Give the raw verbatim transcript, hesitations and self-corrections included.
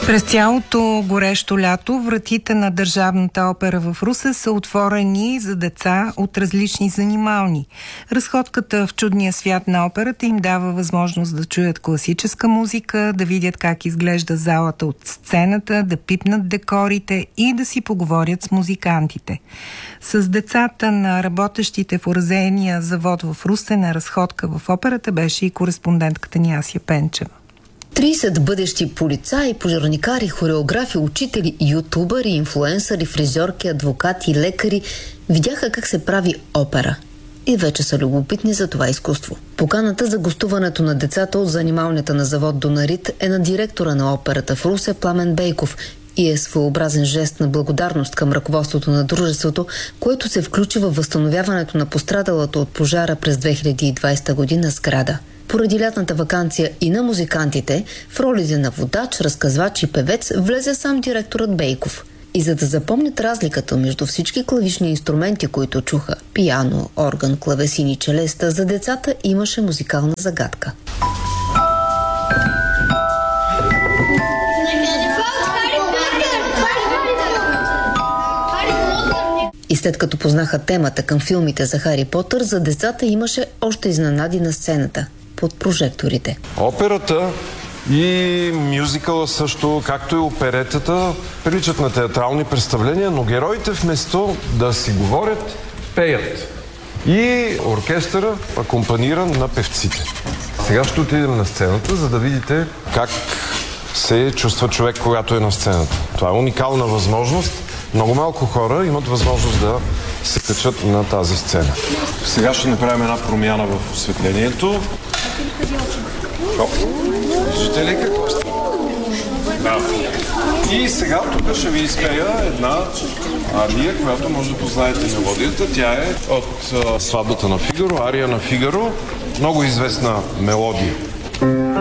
През цялото горещо лято вратите на Държавната опера в Русе са отворени за деца от различни занимални. Разходката в чудния свят на операта им дава възможност да чуят класическа музика, да видят как изглежда залата от сцената, да пипнат декорите и да си поговорят с музикантите. С децата на работещите в оръжейния завод в Русе на разходка в операта беше и кореспондентката ни Ася Пенчева. трийсет бъдещи полицаи, пожарникари, хореографи, учители, ютубъри, инфлуенсъри, фризьорки, адвокати, лекари видяха как се прави опера. И вече са любопитни за това изкуство. Поканата за гостуването на децата от занималнята на завод Донарит е на директора на операта в Русе Пламен Бейков и е своеобразен жест на благодарност към ръководството на дружеството, което се включи във възстановяването на пострадалата от пожара през две хиляди и двадесета година сграда. Поради лятната ваканция и на музикантите, в ролите на водач, разказвач и певец влезе сам директорът Бейков. И за да запомнят разликата между всички клавишни инструменти, които чуха – пиано, орган, клавесин и челеста, за децата имаше музикална загадка. И след като познаха темата към филмите за Хари Потър, за децата имаше още изненади на сцената под прожекторите. Операта и мюзикъла също, както и оперетата, приличат на театрални представления, но героите вместо да си говорят, пеят. И оркестъра акомпанира на певците. Сега ще отидем на сцената, за да видите как се чувства човек, когато е на сцената. Това е уникална възможност. Много малко хора имат възможност да се качат на тази сцена. Сега ще направим една промяна в осветлението. Виждате ли какво сте? Да. И сега тук ще ви изпея една ария, която може да познаете мелодията. Тя е от сватбата на Фигаро, ария на Фигаро. Много известна мелодия.